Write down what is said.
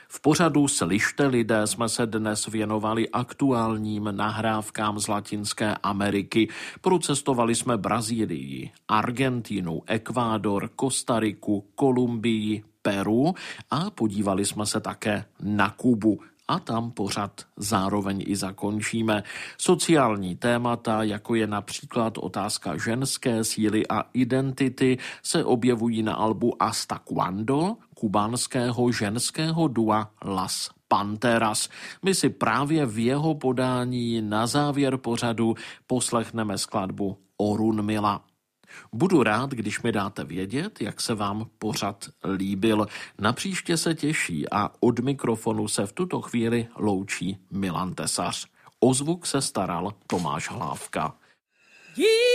V pořadu Slyšte lidé jsme se dnes věnovali aktuálním nahrávkám z Latinské Ameriky. Procestovali jsme Brazílii, Argentínu, Ekvádor, Kostariku, Kolumbii, Peru a podívali jsme se také na Kubu. A tam pořad zároveň i zakončíme. Sociální témata, jako je například otázka ženské síly a identity, se objevují na albu Hasta Cuando kubánského ženského dua Las Panteras. My si právě v jeho podání na závěr pořadu poslechneme skladbu Orun Mila. Budu rád, když mi dáte vědět, jak se vám pořad líbil. Napříště se těší a od mikrofonu se v tuto chvíli loučí Milan Tesař. O zvuk se staral Tomáš Hlávka.